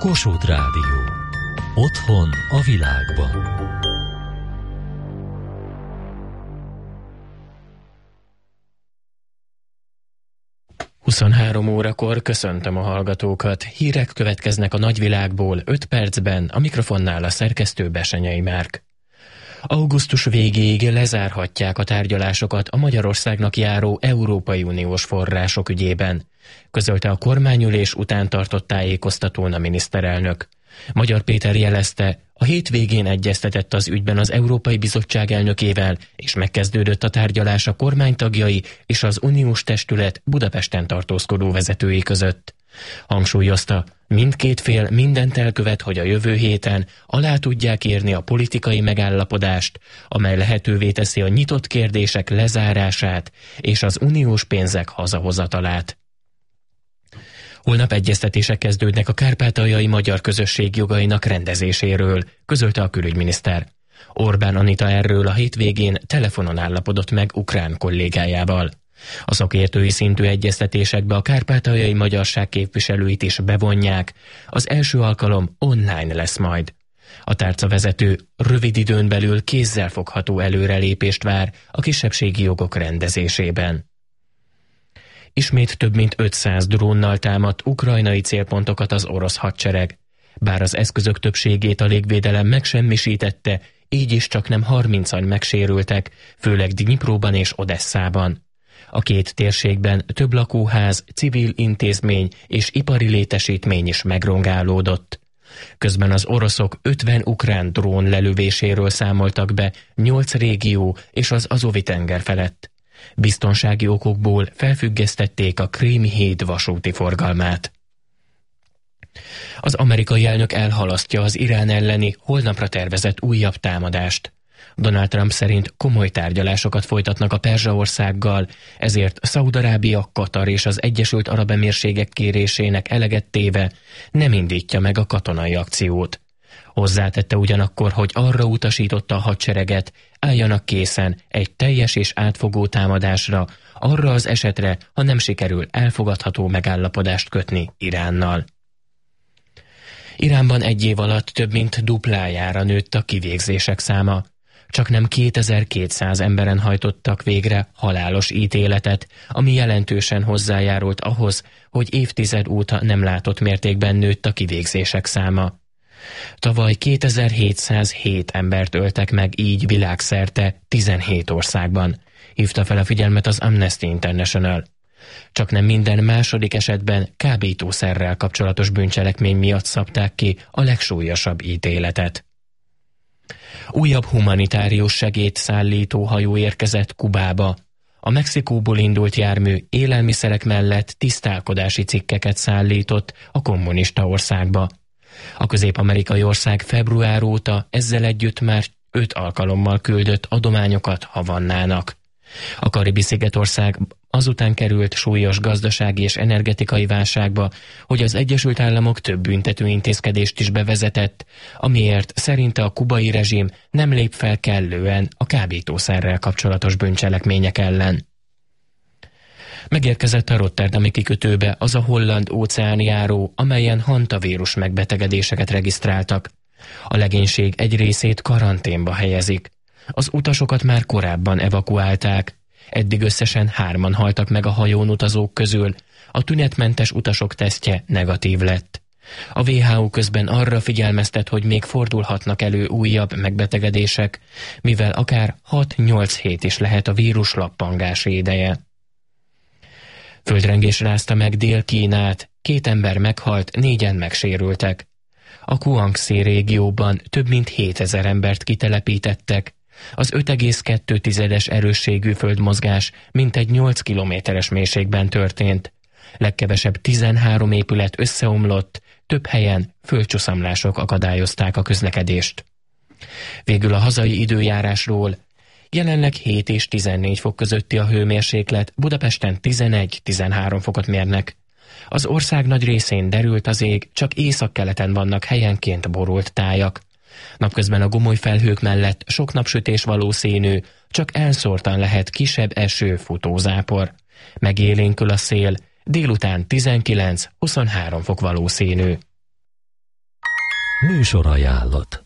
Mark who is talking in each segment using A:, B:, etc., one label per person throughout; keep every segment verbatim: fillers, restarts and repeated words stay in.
A: Kossuth Rádió. Otthon a világban.
B: huszonhárom órakor köszöntöm a hallgatókat. Hírek következnek a nagyvilágból öt percben, a mikrofonnál a szerkesztő Besenyei Márk. Augusztus végéig lezárhatják a tárgyalásokat a Magyarországnak járó Európai Uniós források ügyében, közölte a kormányülés után tartott tájékoztatón a miniszterelnök. Magyar Péter jelezte, a hétvégén egyeztetett az ügyben az Európai Bizottság elnökével, és megkezdődött a tárgyalás a kormánytagjai és az uniós testület Budapesten tartózkodó vezetői között. Hangsúlyozta, mindkét fél mindent elkövet, hogy a jövő héten alá tudják írni a politikai megállapodást, amely lehetővé teszi a nyitott kérdések lezárását és az uniós pénzek hazahozatalát. Holnap egyeztetések kezdődnek a kárpátaljai magyar közösség jogainak rendezéséről, közölte a külügyminiszter. Orbán Anita erről a hétvégén telefonon állapodott meg ukrán kollégájával. A szakértői szintű egyeztetésekbe a kárpátaljai magyarság képviselőit is bevonják, az első alkalom online lesz majd. A tárcavezető rövid időn belül kézzelfogható előrelépést vár a kisebbségi jogok rendezésében. Ismét több mint ötszáz drónnal támadt ukrajnai célpontokat az orosz hadsereg. Bár az eszközök többségét a légvédelem megsemmisítette, így is csak nem harmincan megsérültek, főleg Dnyipróban és Odesszában. A két térségben több lakóház, civil intézmény és ipari létesítmény is megrongálódott. Közben az oroszok ötven ukrán drón lelövéséről számoltak be nyolc régió és az Azovi-tenger felett. Biztonsági okokból felfüggesztették a Krími híd vasúti forgalmát. Az amerikai elnök elhalasztja az Irán elleni holnapra tervezett újabb támadást. Donald Trump szerint komoly tárgyalásokat folytatnak a Perzsa-országgal, ezért Szaúd-Arábia, Katar és az Egyesült Arab Emírségek kérésének eleget téve nem indítja meg a katonai akciót. Hozzátette ugyanakkor, hogy arra utasította a hadsereget, álljanak készen egy teljes és átfogó támadásra, arra az esetre, ha nem sikerül elfogadható megállapodást kötni Iránnal. Iránban egy év alatt több mint duplájára nőtt a kivégzések száma. Csaknem kétezer-kétszáz emberen hajtottak végre halálos ítéletet, ami jelentősen hozzájárult ahhoz, hogy évtized óta nem látott mértékben nőtt a kivégzések száma. Tavaly kétezer-hétszázhét embert öltek meg így világszerte tizenhét országban, hívta fel a figyelmet az Amnesty International. Csaknem minden második esetben kábítószerrel kapcsolatos bűncselekmény miatt szabták ki a legsúlyosabb ítéletet. Újabb humanitárius segélyt szállító hajó érkezett Kubába. A Mexikóból indult jármű élelmiszerek mellett tisztálkodási cikkeket szállított a kommunista országba. A közép-amerikai ország február óta ezzel együtt már öt alkalommal küldött adományokat Havannának. A Karibi-szigetország azután került súlyos gazdasági és energetikai válságba, hogy az Egyesült Államok több büntető intézkedést is bevezetett, amiért szerinte a kubai rezsim nem lép fel kellően a kábítószerrel kapcsolatos bűncselekmények ellen. Megérkezett a rotterdami kikötőbe az a holland óceánjáró, amelyen hantavírus megbetegedéseket regisztráltak. A legénység egy részét karanténba helyezik. Az utasokat már korábban evakuálták. Eddig összesen hárman haltak meg a hajón utazók közül. A tünetmentes utasok tesztje negatív lett. A dupla vé há ó közben arra figyelmeztet, hogy még fordulhatnak elő újabb megbetegedések, mivel akár hat-nyolc hét is lehet a vírus lappangási ideje. Földrengés rázta meg Dél-Kínát, két ember meghalt, négyen megsérültek. A Guangxi régióban több mint hétezer embert kitelepítettek. Az öt egész kettő tizedes erősségű földmozgás mintegy nyolc kilométeres mélységben történt. Legkevesebb tizenhárom épület összeomlott, több helyen földcsuszamlások akadályozták a közlekedést. Végül a hazai időjárásról. Jelenleg hét és tizennégy fok közötti a hőmérséklet, Budapesten tizenegy-tizenhárom fokot mérnek. Az ország nagy részén derült az ég, csak északkeleten vannak helyenként borult tájak. Napközben a gomoly felhők mellett sok napsütés valószínű, csak elszórtan lehet kisebb eső, futózápor. Megélénkül a szél, délután tizenkilenc-huszonhárom fok valószínű.
A: Műsorajánlat.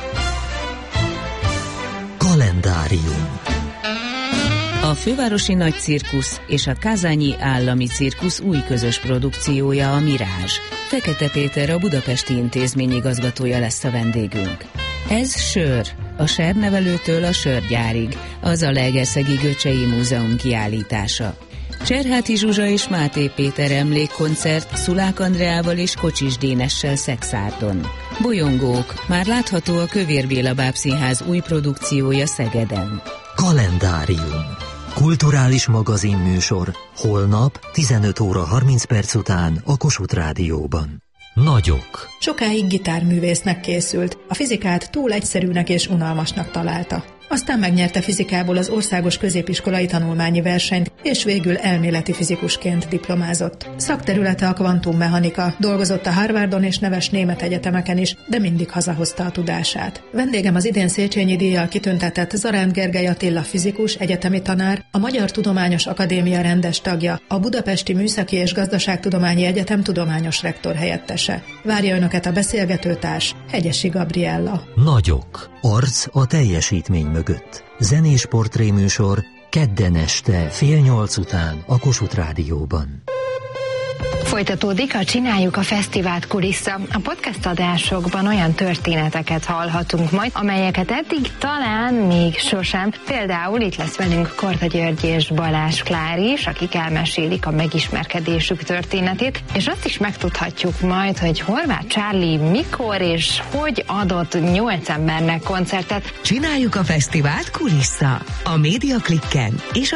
C: Kalendárium.
D: A Fővárosi Nagy Cirkusz és a Kázányi Állami Cirkusz új közös produkciója a Mirázs. Fekete Péter, a Budapesti Intézmény igazgatója lesz a vendégünk. Ez Sör, a sernevelőtől a sörgyárig, az a Legerszegi Göcsei Múzeum kiállítása. Cserháti Zsuzsa és Máté Péter emlékkoncert Szulák Andreával és Kocsis Dénessel Szexárdon. Bolyongók, már látható a Kövér Béla Bábszínház új produkciója Szegeden.
C: Kalendárium. Kulturális magazinműsor holnap tizenöt óra harminc perc után a Kossuth Rádióban.
A: Nagyok.
E: Sokáig gitárművésznek készült, a fizikát túl egyszerűnek és unalmasnak találta. Aztán megnyerte fizikából az országos középiskolai tanulmányi versenyt, és végül elméleti fizikusként diplomázott. Szakterülete a kvantummechanika, dolgozott a Harvardon és neves német egyetemeken is, de mindig hazahozta a tudását. Vendégem az idén Széchenyi díjjal kitüntetett Zaránd Gergely Attila fizikus, egyetemi tanár, a Magyar Tudományos Akadémia rendes tagja, a Budapesti Műszaki és Gazdaságtudományi Egyetem tudományos rektor helyettese. Várja önöket a beszélgetőtárs, Hegyesi Gabriella.
A: Nagyok.
C: Arc a teljesítmény mögött. Zenés portréműsor kedden este fél nyolc után a Kossuth Rádióban.
F: Folytatódik a Csináljuk a Fesztivált kulissza. A podcast adásokban olyan történeteket hallhatunk majd, amelyeket eddig talán még sosem. Például itt lesz velünk Korda György és Balázs Klár is, akik elmesélik a megismerkedésük történetét, és azt is megtudhatjuk majd, hogy Horváth Csárli mikor és hogy adott nyolc embernek koncertet.
G: Csináljuk a Fesztivált kulissza a Média Klikken és a